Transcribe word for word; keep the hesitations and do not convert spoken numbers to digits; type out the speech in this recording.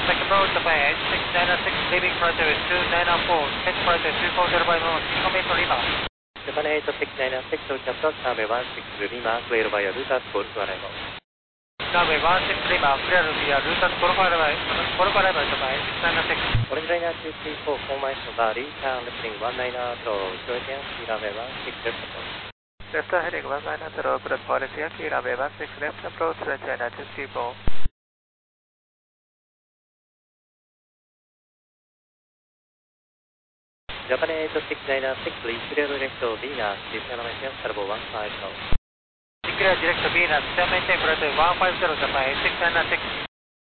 second approach, Japan eight six nine six, leaving flight is two nine four, catch flight is two four zero five, information Lima. Japan eight six nine six, approach runway one six Lima, clear via Routers call to arrival. Runway one six Lima, clear via Routers call to arrival, call to arrival, Japan eight six nine six. Orange Liner two three four, formation bar, return lifting one nine zero, Georgian, runway one six left approach. Left heading one nine zero, approach policy, runway one six left approach, China two three four. Japan eight six nine six, clear direct to Venus, information turbo one five zero. Clear direct to Venus, maintain flight one five zero, Japan eight six nine six.